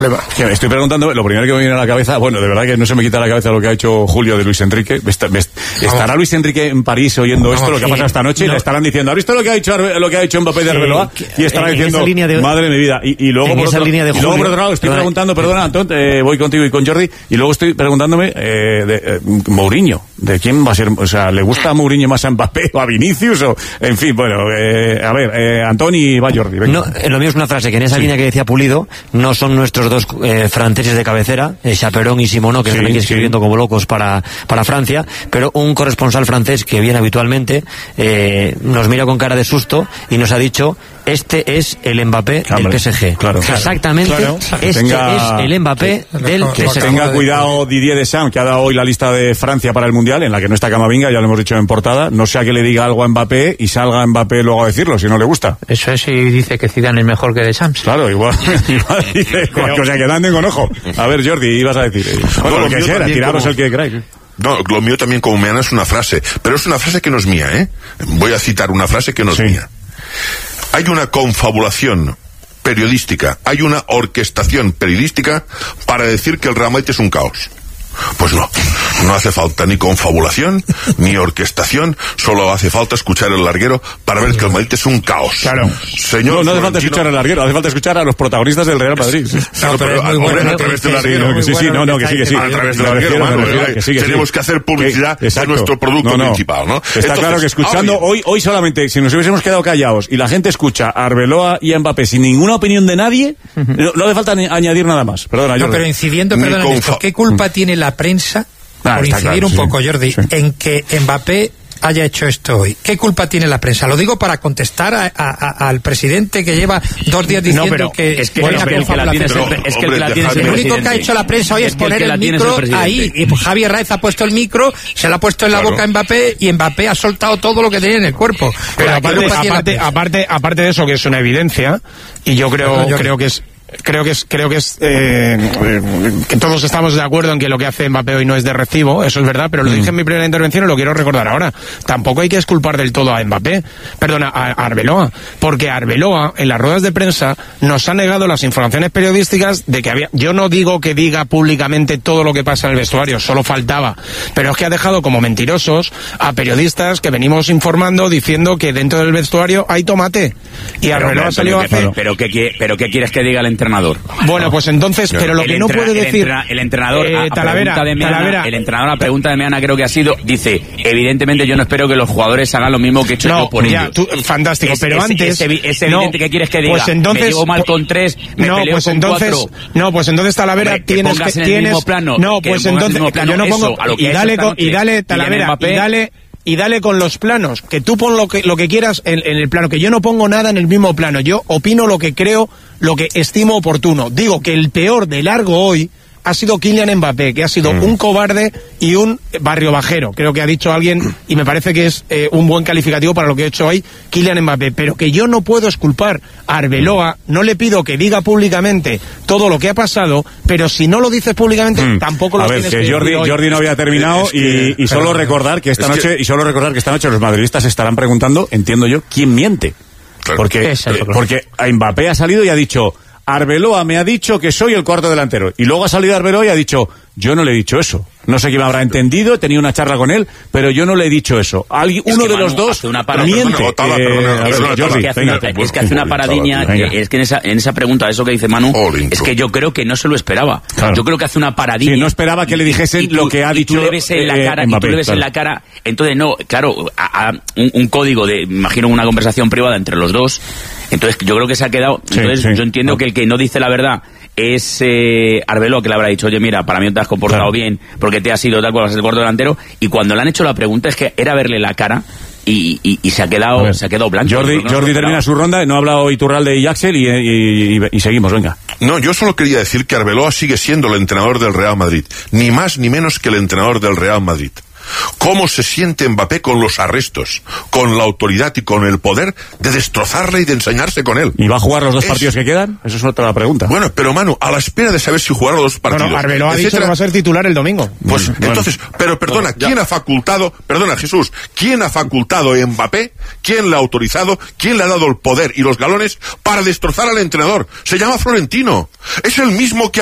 Estoy preguntando, lo primero que me viene a la cabeza, bueno, de verdad que no se me quita la cabeza lo que ha hecho Julio de Luis Enrique. ¿Estará Luis Enrique en París oyendo esto, lo que ha pasado esta noche? No. Y le estarán diciendo, ¿has visto lo que ha hecho Mbappé de Arbeloa? Y estará diciendo, madre mi vida. Y luego, por otro lado, estoy preguntando, perdona, Antón, voy contigo y con Jordi, y luego estoy preguntándome de Mourinho. ¿De quién va a ser? O sea, ¿le gusta a Mourinho más a Mbappé o a Vinicius? O, en fin, bueno, a ver, Antón y va Jordi. Venga. No, lo mío es una frase que en esa línea que decía Pulido, no son nuestros dos franceses de cabecera, Chaperón y Simonó, que están aquí escribiendo como locos para Francia, pero un corresponsal francés que viene habitualmente nos mira con cara de susto y nos ha dicho: este es el Mbappé del PSG. Claro. Exactamente, es el Mbappé del PSG. Tenga cuidado Didier Deschamps, que ha dado hoy la lista de Francia para el Mundial, en la que no está Camavinga, ya lo hemos dicho en portada, no sea que le diga algo a Mbappé y salga Mbappé luego a decirlo, si no le gusta. Eso es, y dice que Zidane es mejor que Deschamps. Claro, igual dice, o sea, que anden con ojo. A ver, Jordi, ibas a decir. Bueno, lo que sea, tiraros el que queráis. No, lo mío también como meana es una frase, pero es una frase que no es mía, ¿eh? Voy a citar una frase que no es mía. Hay una confabulación periodística, hay una orquestación periodística para decir que el Real Madrid es un caos. Pues no hace falta ni confabulación ni orquestación, solo hace falta escuchar el larguero para ver que el Madrid es un caos. Claro. Señor, no hace falta escuchar el larguero, hace falta escuchar a los protagonistas del Real Madrid. Claro, pero a través del larguero. Que sí, a través del larguero, tenemos que hacer publicidad de nuestro producto principal, ¿no? Está claro que escuchando, hoy solamente, si nos hubiésemos quedado callados y la gente escucha a Arbeloa y a Mbappé sin ninguna opinión de nadie, no hace falta añadir nada más. Perdona, Jordi. No, pero incidiendo, perdona, en esto, ¿qué culpa tiene la prensa, por incidir un poco, Jordi, en que Mbappé haya hecho esto hoy? ¿Qué culpa tiene la prensa? Lo digo para contestar al presidente que lleva 2 días diciendo que es que el único que ha hecho la prensa hoy es poner el micro ahí, y Javier Raez ha puesto el micro, se lo ha puesto en la boca a Mbappé, y Mbappé ha soltado todo lo que tenía en el cuerpo. Pero aparte de eso, que es una evidencia, y yo creo que es que todos estamos de acuerdo en que lo que hace Mbappé hoy no es de recibo, eso es verdad, pero lo dije en mi primera intervención y lo quiero recordar ahora. Tampoco hay que exculpar del todo a Mbappé, perdona, a Arbeloa, porque Arbeloa en las ruedas de prensa nos ha negado las informaciones periodísticas de que había, yo no digo que diga públicamente todo lo que pasa en el vestuario, solo faltaba, pero es que ha dejado como mentirosos a periodistas que venimos informando diciendo que dentro del vestuario hay tomate, y Arbeloa salió a hacer... Pero ¿qué quieres que diga el entrenador? Bueno, pues entonces, pero lo que no puede decir el entrenador Talavera, el entrenador a pregunta de Meana creo que ha sido, dice, evidentemente yo no espero que los jugadores hagan lo mismo que he hecho yo por ellos. Fantástico, pero antes es evidente que quieres que diga, pues entonces, me llevo mal con 3, me peleo con 4. No, pues entonces Talavera tienes plano, no, pues entonces yo no pongo, y dale Talavera, y dale con los planos, que tú pon lo que quieras en el plano, que yo no pongo nada en el mismo plano, yo opino lo que creo, lo que estimo oportuno. Digo que el peor de largo hoy ha sido Kylian Mbappé, que ha sido un cobarde y un barrio bajero, creo que ha dicho alguien, y me parece que es un buen calificativo para lo que ha hecho hoy Kylian Mbappé, pero que yo no puedo exculpar a Arbeloa, no le pido que diga públicamente todo lo que ha pasado, pero si no lo dices públicamente, tampoco lo tienes que decir. Jordi no había terminado, y solo recordar que esta noche los madridistas estarán preguntando, entiendo yo, quién miente. Claro. Porque a Mbappé ha salido y ha dicho: Arbeloa me ha dicho que soy el cuarto delantero. Y luego ha salido Arbeloa y ha dicho: yo no le he dicho eso. No sé quién me habrá entendido, he tenido una charla con él, pero yo no le he dicho eso. Uno de los dos miente. Es que hace una paradiña, es que en esa pregunta, eso que dice Manu, es que yo creo que no se lo esperaba. Claro. Yo creo que hace una paradiña. Sí, no esperaba que le dijesen lo que ha dicho. Tú le ves en la cara, Mbappé, y tú le ves en la cara. Entonces, no, claro, un código de, imagino, una conversación privada entre los dos. Entonces, yo creo que se ha quedado. Entonces, yo entiendo que el que no dice la verdad es Arbeloa, que le habrá dicho: oye, mira, para mí no te has comportado bien porque te has ido tal cual, vas a ser el cuarto delantero. Y cuando le han hecho la pregunta, es que era verle la cara y se ha quedado blanco. Jordi termina su ronda, no ha hablado Iturralde y Axel y seguimos, venga. No, yo solo quería decir que Arbeloa sigue siendo el entrenador del Real Madrid, ni más ni menos que el entrenador del Real Madrid. ¿Cómo se siente Mbappé con los arrestos, con la autoridad y con el poder de destrozarle y de ensañarse con él? ¿Y va a jugar los dos partidos que quedan? Esa es otra pregunta. Bueno, pero Manu, a la espera de saber si jugará los dos partidos... Bueno, Arbeloa ha dicho que va a ser titular el domingo. Pues entonces, pero perdona, ¿quién ha facultado, Jesús, quién ha facultado a Mbappé, quién le ha autorizado, quién le ha dado el poder y los galones para destrozar al entrenador? Se llama Florentino. Es el mismo que